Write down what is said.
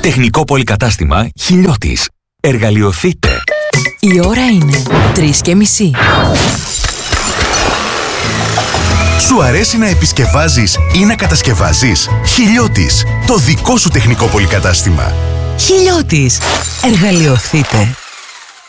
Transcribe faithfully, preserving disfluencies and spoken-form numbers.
Τεχνικό πολυκατάστημα Χιλιώτης. Εργαλειοθείτε. Η ώρα είναι τρεις και μισή. Σου αρέσει να επισκευάζεις ή να κατασκευάζεις? Χιλιώτης, το δικό σου τεχνικό πολυκατάστημα. Χιλιώτης. Εργαλειοθείτε.